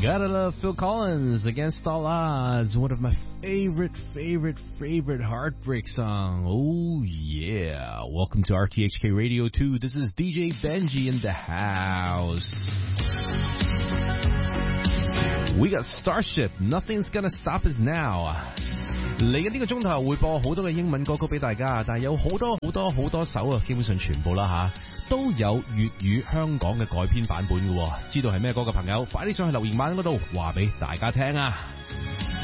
Gotta love Phil Collins, Against All Odds, one of my favorite heartbreak song. Oh yeah. Welcome to RTHK Radio 2. This is DJ Benji in the house. We got Starship, Nothing's Gonna Stop Us Now. 嚟緊呢個鐘頭會播好多嘅英文歌曲俾大家，但係有好多首啊，基本上全部啦吓，都有粵語香港嘅改編版本嘅。知道係咩歌嘅朋友，快啲上去留言板嗰度話俾大家聽啊！